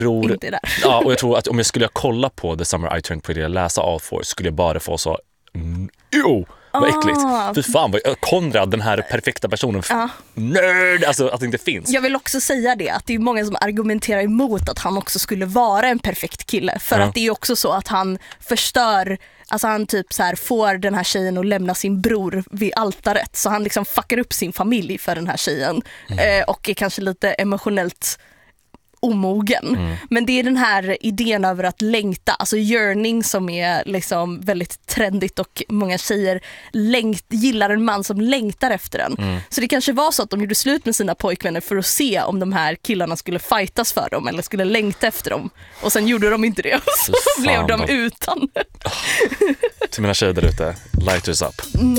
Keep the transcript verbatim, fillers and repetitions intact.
tror, inte är där. Ja, och jag tror att om jag skulle kolla på The Summer I Turned Pretty och läsa All Four skulle jag bara få så mm, jo, vad äckligt. Ah. Fy fan, vad, Konrad, den här perfekta personen. Ja. Nörd, alltså att det inte finns. Jag vill också säga det, att det är många som argumenterar emot att han också skulle vara en perfekt kille. För Ja. att det är också så att han förstör, alltså han typ så här får den här tjejen att lämna sin bror vid altaret. Så han liksom fuckar upp sin familj för den här tjejen. Mm. Eh, och är kanske lite emotionellt omogen. Mm. Men det är den här idén över att längta, alltså yearning, som är liksom väldigt trendigt och många tjejer längt, gillar en man som längtar efter den. Mm. Så det kanske var så att de gjorde slut med sina pojkvänner för att se om de här killarna skulle fightas för dem eller skulle längta efter dem. Och sen gjorde de inte det och så Fy blev fan, de vad- utan. Till mina tjejer där ute, lighters up.